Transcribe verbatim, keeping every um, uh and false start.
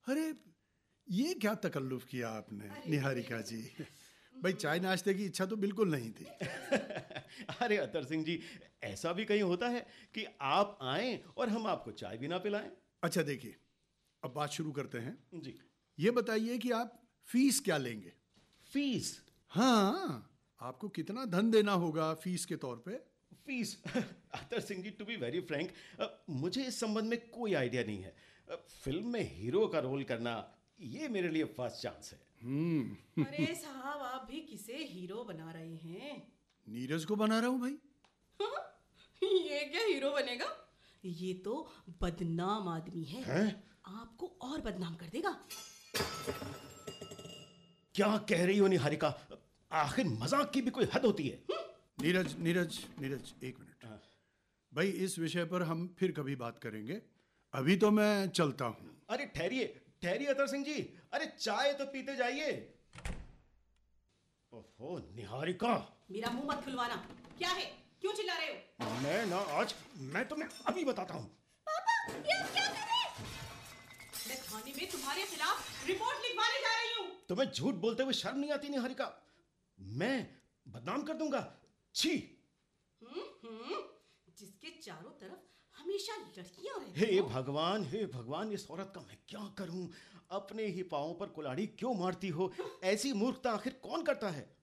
अरे ये क्या तकल्लुफ किया आपने निहारिका जी। भाई चाय नाश्ते की इच्छा तो बिल्कुल नहीं थी। अरे अतर सिंह जी, ऐसा भी कहीं होता है कि आप आएं और हम आपको चाय भी ना पिलाएं? अच्छा देखिए, अब बात शुरू करते हैं जी। ये बताइए कि आप फीस क्या लेंगे? फीस? हाँ, आपको कितना धन देना होगा फीस के तौर पे? Fees? Atar Singh ji, to be very Frank, मुझे इस संबंध में कोई आइडिया नहीं है। अ, फिल्म में हीरो का रोल करना ये मेरे लिए फर्स्ट चांस है। हम्म। अरे साहब, आप भी किसे हीरो बना रहे हैं? नीरज को बना रहा हूं भाई। ये क्या हीरो बनेगा? ये तो बदनाम आदमी है, हैं? आपको और बदनाम कर देगा। क्या कह रही हो निहारिका? आखिर मजाक की भी कोई हद होती है? नीरज नीरज नीरज एक मिनट भाई, इस विषय पर हम फिर कभी बात करेंगे, अभी तो मैं चलता हूं। अरे ठहरिए ठहरिए अतर सिंह जी, अरे चाय तो पीते जाइए। ओहो निहारिका, मेरा मुंह मत खुलवाना। क्या है, क्यों चिल्ला रहे हो? मैं ना आज मैं तुम्हें अभी बताता हूं। पापा, ये आप क्या कर रहे हैं? मैं थाने में तुम्हारे खिलाफ रिपोर्ट लिखवाने जा रही हूँ। तुम्हें झूठ बोलते हुए शर्म नहीं आती निहारिका? मैं बदनाम कर दूंगा? छी! हम्म, जिसके चारों तरफ हमेशा लड़कियां रहती हे हो। भगवान, हे भगवान, इस औरत का मैं क्या करूं? अपने ही पांवों पर कुल्हाड़ी क्यों मारती हो? ऐसी मूर्खता आखिर कौन करता है?